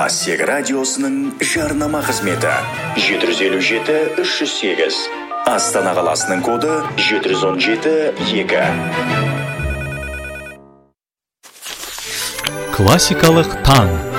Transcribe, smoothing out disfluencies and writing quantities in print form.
Классик радиосының жарнама қызметі 757-308. Астана қаласының коды 717-2. Классикалық таң.